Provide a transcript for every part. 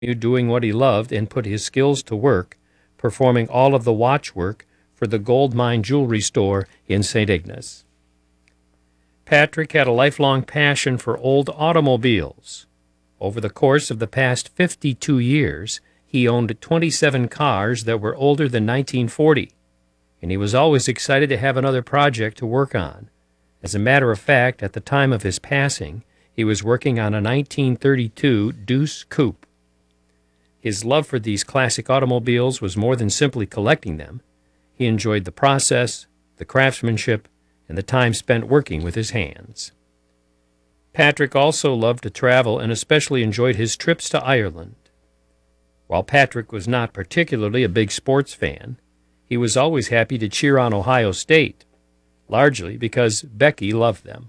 doing what he loved and put his skills to work, performing all of the watchwork for the gold mine jewelry store in St. Ignace. Patrick had a lifelong passion for old automobiles. Over the course of the past 52 years, he owned 27 cars that were older than 1940, and he was always excited to have another project to work on. As a matter of fact, at the time of his passing, he was working on a 1932 Deuce Coupe. His love for these classic automobiles was more than simply collecting them. He enjoyed the process, the craftsmanship, and the time spent working with his hands. Patrick also loved to travel and especially enjoyed his trips to Ireland. While Patrick was not particularly a big sports fan, he was always happy to cheer on Ohio State, largely because Becky loved them.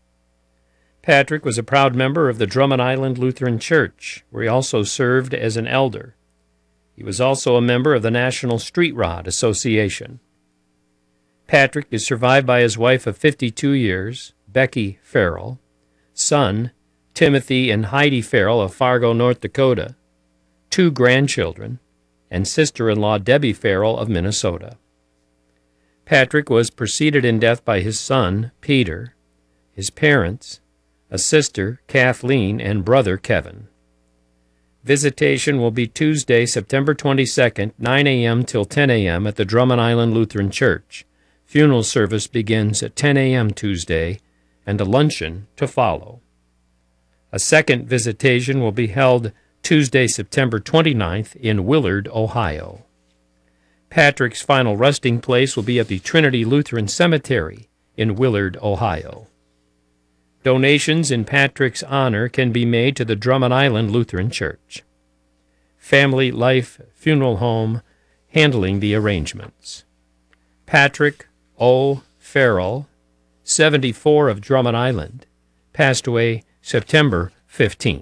Patrick was a proud member of the Drummond Island Lutheran Church, where he also served as an elder. He was also a member of the National Street Rod Association. Patrick is survived by his wife of 52 years, Becky Farrell, son, Timothy and Heidi Farrell of Fargo, North Dakota, 2 grandchildren, and sister-in-law Debbie Farrell of Minnesota. Patrick was preceded in death by his son, Peter, his parents, a sister, Kathleen, and brother, Kevin. Visitation will be Tuesday, September 22nd, 9 a.m. till 10 a.m. at the Drummond Island Lutheran Church. Funeral service begins at 10 a.m. Tuesday, and a luncheon to follow. A second visitation will be held Tuesday, September 29th in Willard, Ohio. Patrick's final resting place will be at the Trinity Lutheran Cemetery in Willard, Ohio. Donations in Patrick's honor can be made to the Drummond Island Lutheran Church. Family Life Funeral Home handling the arrangements. Patrick O. Farrell, 74 of Drummond Island, passed away September 15th.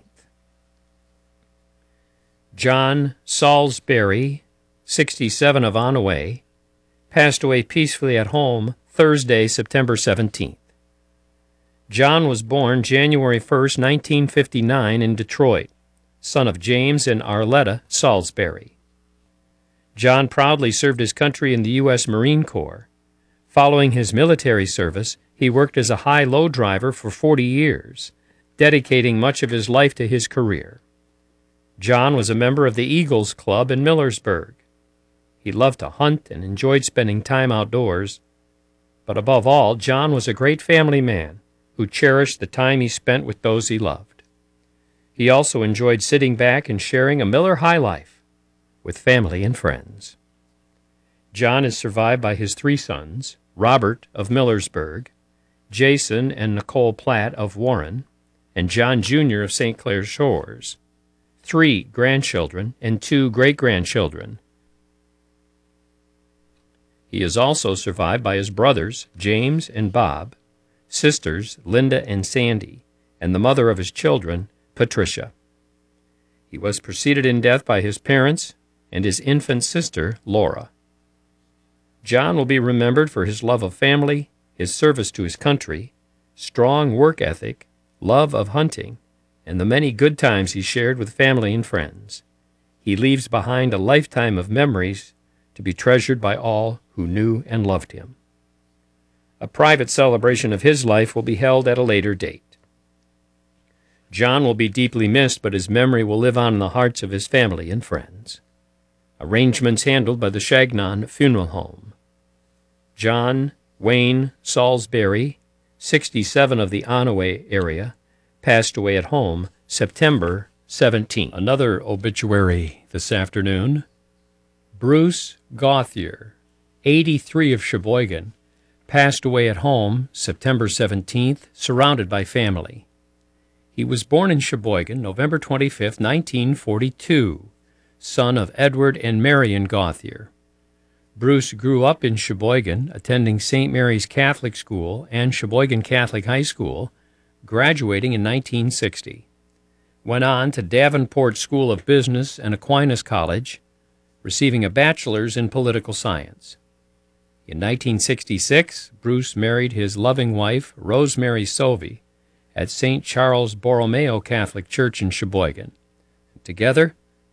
John Salisbury, 67 of Onaway, passed away peacefully at home Thursday, September 17th. John was born January 1st, 1959 in Detroit, son of James and Arletta Salisbury. John proudly served his country in the U.S. Marine Corps. Following his military service, he worked as a high-low driver for 40 years, dedicating much of his life to his career. John was a member of the Eagles Club in Millersburg. He loved to hunt and enjoyed spending time outdoors. But above all, John was a great family man who cherished the time he spent with those he loved. He also enjoyed sitting back and sharing a Miller High Life with family and friends. John is survived by his 3 sons, Robert of Millersburg, Jason and Nicole Platt of Warren, and John Jr. of St. Clair Shores, 3 grandchildren and 2 great-grandchildren. He is also survived by his brothers, James and Bob, sisters, Linda and Sandy, and the mother of his children, Patricia. He was preceded in death by his parents and his infant sister, Laura. John will be remembered for his love of family, his service to his country, strong work ethic, love of hunting, and the many good times he shared with family and friends. He leaves behind a lifetime of memories to be treasured by all who knew and loved him. A private celebration of his life will be held at a later date. John will be deeply missed, but his memory will live on in the hearts of his family and friends. Arrangements handled by the Chagnon Funeral Home. John Wayne Salisbury, 67 of the Onaway area, passed away at home September 17. Another obituary this afternoon. Bruce Gauthier, 83 of Sheboygan, passed away at home September 17th, surrounded by family. He was born in Sheboygan, November 25, 1942, son of Edward and Marion Gauthier. Bruce grew up in Sheboygan, attending St. Mary's Catholic School and Sheboygan Catholic High School, graduating in 1960. Went on to Davenport School of Business and Aquinas College, receiving a bachelor's in political science. In 1966, Bruce married his loving wife, Rosemary Sovey, at St. Charles Borromeo Catholic Church in Sheboygan. Together,